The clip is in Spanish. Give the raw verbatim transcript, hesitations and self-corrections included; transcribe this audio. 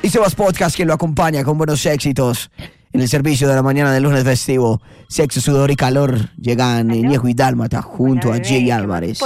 y Sebas Podcast, quien lo acompaña con buenos éxitos en el servicio de la mañana del lunes festivo. Sexo, sudor y calor llegan Ñejo y Dálmata junto a Jay Álvarez.